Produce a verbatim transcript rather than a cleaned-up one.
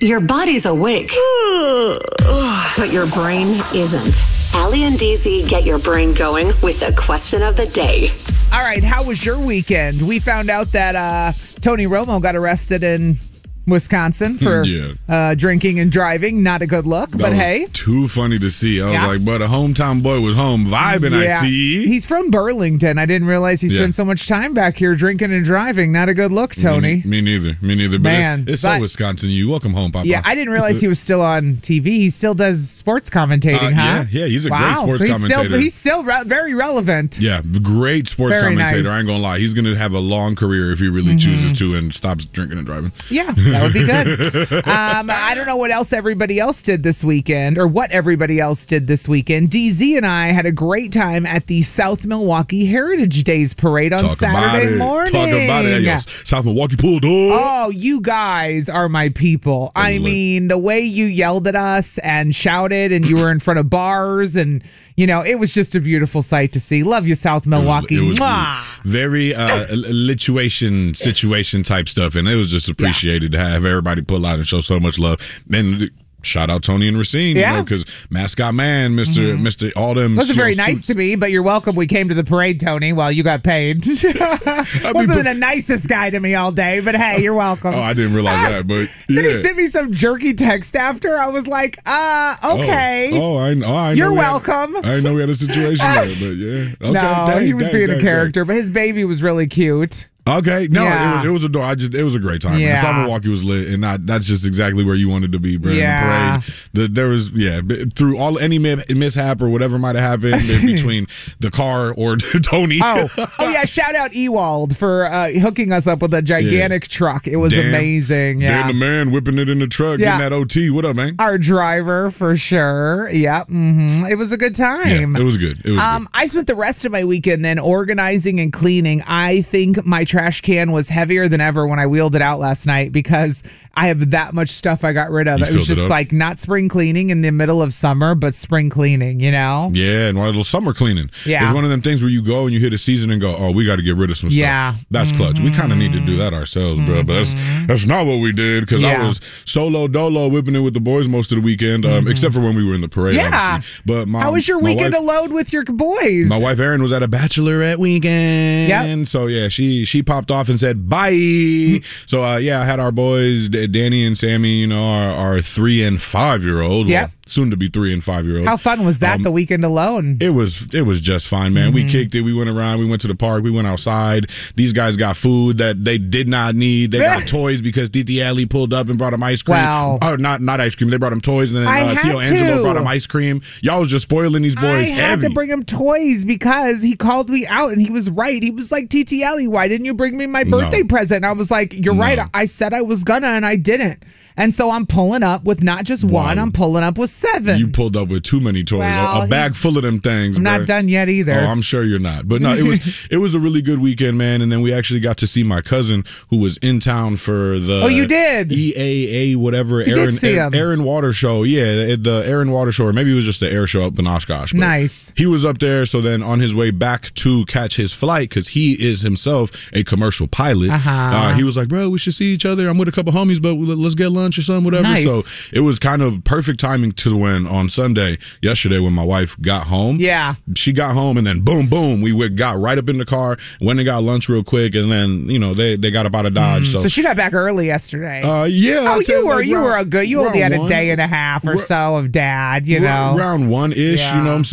Your body's awake, but your brain isn't. Allie and D Z get your brain going with the question of the day. All right, how was your weekend? We found out that uh, Tony Romo got arrested in Wisconsin for yeah. uh, drinking and driving. Not a good look, that but was hey. Too funny to see. I was Yeah. like, but a hometown boy was home vibing, Yeah. I see. He's from Burlington. I didn't realize he Yeah. spent so much time back here drinking and driving. Not a good look, Tony. Me, me neither. Me neither. But Man, it's, it's but- so Wisconsin. You welcome home, Papa. Yeah, I didn't realize he was still on T V. He still does sports commentating, Uh, huh? yeah, yeah, he's a great wow. sports so he's commentator. Still, he's still re- very relevant. Yeah, great sports Very commentator. nice. I ain't gonna lie. He's gonna have a long career if he really Mm-hmm. chooses to and stops drinking and driving. Yeah, that would be good. um, I don't know what else everybody else did this weekend or what everybody else did this weekend. D Z and I had a great time at the South Milwaukee Heritage Days Parade on Talk about Saturday it. morning. Talk about it. Yo, South Milwaukee pulled up. Oh, you guys are my people. I lit. mean, the way you yelled at us and shouted and you were in front of bars and, you know, it was just a beautiful sight to see. Love you, South Milwaukee. It was, it was Mwah. very uh, lituation situation type stuff, and it was just appreciated to have everybody pull out and show so much love. And shout out Tony and Racine, Yeah. you know, because mascot man, Mister Mister all them. Wasn't very you know, nice suits. to me, but you're welcome. We came to the parade, Tony, while you got paid. Wasn't but- the nicest guy to me all day, but hey, you're welcome. Oh, I didn't realize that, but yeah. Then he sent me some jerky text after. I was like, uh, okay. Oh, oh I, oh, I You're know we had- welcome. I didn't know we had a situation there, but yeah. Okay, no, dang, he was dang, being dang, a character, but his baby was really cute. Okay, no, Yeah. it, was, it was a door. I just it was a great time. Yeah. Man. South Milwaukee was lit, and I, that's just exactly where you wanted to be, bro. Yeah. In the parade, the, there was yeah b- through all any mi- mishap or whatever might have happened in between the car or Tony. Oh, oh yeah! Shout out Ewald for uh, hooking us up with a gigantic truck. It was Dan- amazing. Yeah, Dan the man whipping it in the truck, Yeah. getting that O T. What up, man? our driver for sure. Yeah, hmm it was a good time. Yeah, it was good. It was Um, I spent the rest of my weekend then organizing and cleaning. I think my trash can was heavier than ever when I wheeled it out last night because I have that much stuff I got rid of. You It was filled it just up? like not spring cleaning in the middle of summer, but spring cleaning, you know? good. Yeah, and one little summer cleaning. Yeah. It's one of them things where you go and you hit a season and go, oh, we got to get rid of some stuff. Yeah. That's clutch. We kind of need to do that ourselves, bro. But that's that's not what we did because Yeah. I was solo dolo whipping it with the boys most of the weekend, um, except for when we were in the parade. Yeah. Obviously. But my, How was your my weekend wife- alone with your boys? My wife Erin was at a bachelorette weekend. Yep. So yeah, she she popped off and said bye. so uh, yeah, I had our boys, D- Danny and Sammy, you know, our, our three and five year old. Yep. Well, soon to be three and five year old. How fun was that Um, the weekend alone? It was it was just fine, man. Mm-hmm. We kicked it. We went around. We went to the park. We went outside. These guys got food that they did not need. They got toys because Titi Alley pulled up and brought them ice cream. Wow. Oh, not not ice cream. They brought them toys, and then I uh, had Theo Angelo to. brought them ice cream. Y'all was just spoiling these boys. I had heavy. to bring him toys because he called me out and he was right. He was like, T T Ellie, why didn't you bring me my birthday No. present? And I was like, you're No. right. I said I was gonna and I didn't. And so I'm pulling up with not just one, Wow. I'm pulling up with seven. You pulled up with too many toys. Well, a, a bag he's- full of them things. I'm bruh. not done yet either. Oh, I'm sure you're not. But no, it was it was a really good weekend, man. And then we actually got to see my cousin who was in town for the Oh, you did? E A A whatever did Aaron see him. Aaron Water Show. Yeah, the Aaron Water Show, or maybe it was just the air show up in Oshkosh. But Nice. He was up there, so then on his way back to catch his flight, because he is himself a commercial pilot. Uh-huh. Uh, he was like, "Bro, we should see each other. I'm with a couple homies, but let's get lunch or something, whatever." Nice. So it was kind of perfect timing to when on Sunday, yesterday, when my wife got home. Yeah. She got home and then boom, boom, we went, got right up in the car, went and got lunch real quick, and then you know they, they got up out of Dodge. so So she got back early yesterday. uh, yeah. oh, I'd say you were like you round- were a good. You only round had a one. day and a half or Ra- so of dad. You Ra- know. round one ish. Yeah. You know what I'm saying?